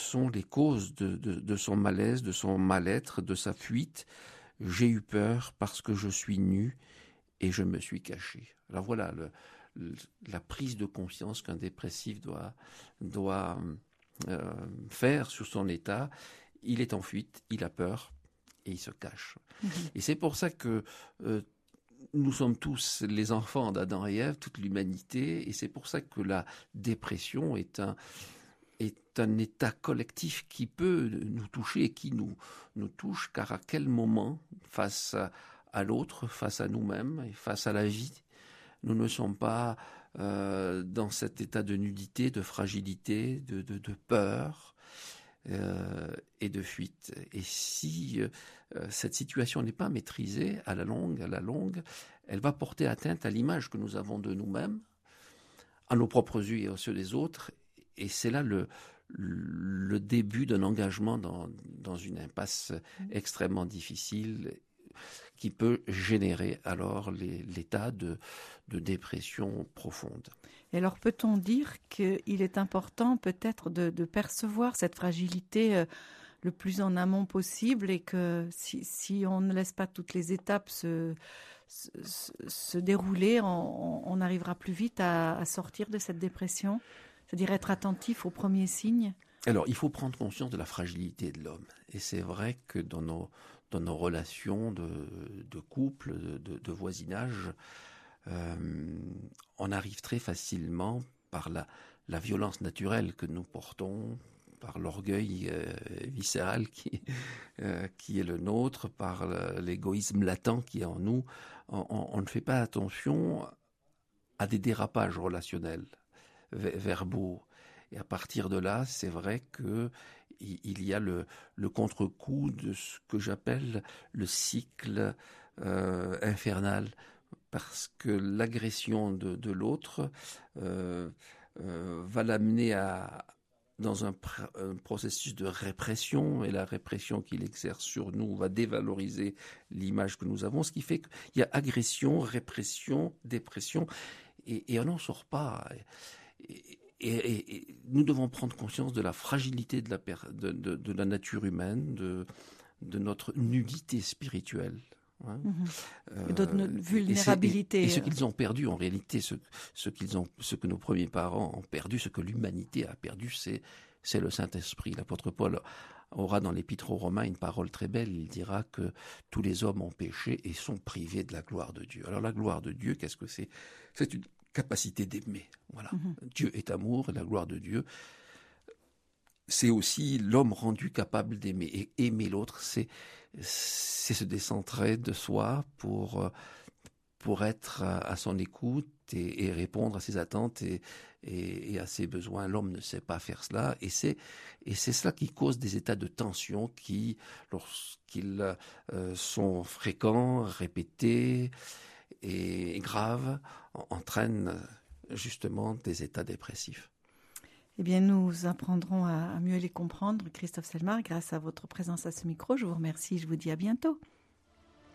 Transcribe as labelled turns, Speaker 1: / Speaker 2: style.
Speaker 1: sont les causes de son malaise, de son mal-être, de sa fuite. J'ai eu peur parce que je suis nu et je me suis caché. Alors voilà la prise de conscience qu'un dépressif doit faire sur son état. Il est en fuite, il a peur et il se cache. Et c'est pour ça que nous sommes tous les enfants d'Adam et Ève, toute l'humanité, et c'est pour ça que la dépression est un état collectif qui peut nous toucher et qui nous touche, car à quel moment, face à l'autre, face à nous-mêmes et face à la vie, nous ne sommes pas dans cet état de nudité, de fragilité, de peur et de fuite. Et si cette situation n'est pas maîtrisée, à la longue, elle va porter atteinte à l'image que nous avons de nous-mêmes, à nos propres yeux et aux ceux des autres. Et c'est là le début d'un engagement dans une impasse extrêmement difficile qui peut générer alors l'état de dépression profonde.
Speaker 2: Et alors peut-on dire qu'il est important peut-être de percevoir cette fragilité le plus en amont possible et que si on ne laisse pas toutes les étapes se dérouler, on arrivera plus vite à sortir de cette dépression? C'est-à-dire être attentif aux premiers signes?
Speaker 1: Alors, il faut prendre conscience de la fragilité de l'homme. Et c'est vrai que dans nos relations de couple, de voisinage, on arrive très facilement par la violence naturelle que nous portons, par l'orgueil viscéral qui est le nôtre, par l'égoïsme latent qui est en nous. On ne fait pas attention à des dérapages relationnels, verbaux. Et à partir de là, c'est vrai que il y a le contre-coup de ce que j'appelle le cycle infernal, parce que l'agression de l'autre va l'amener dans un processus de répression, et la répression qu'il exerce sur nous va dévaloriser l'image que nous avons, ce qui fait qu'il y a agression, répression, dépression, et on n'en sort pas. Et nous devons prendre conscience de la fragilité de la nature humaine, de notre nudité spirituelle. Hein.
Speaker 2: Et de notre vulnérabilité.
Speaker 1: Et ce qu'ils ont perdu, en réalité, ce que nos premiers parents ont perdu, ce que l'humanité a perdu, c'est le Saint-Esprit. L'apôtre Paul aura dans l'Épître aux Romains une parole très belle. Il dira que tous les hommes ont péché et sont privés de la gloire de Dieu. Alors la gloire de Dieu, qu'est-ce que c'est? C'est une capacité d'aimer. Voilà. Dieu est amour, et la gloire de Dieu, c'est aussi l'homme rendu capable d'aimer. Et aimer l'autre, c'est se décentrer de soi pour être à son écoute et répondre à ses attentes et à ses besoins. L'homme ne sait pas faire cela, et c'est cela qui cause des états de tension qui, lorsqu'ils sont fréquents, répétés et graves, entraînent justement des états dépressifs.
Speaker 2: Eh bien, nous apprendrons à mieux les comprendre, Christophe Selmar, grâce à votre présence à ce micro. Je vous remercie, je vous dis à bientôt.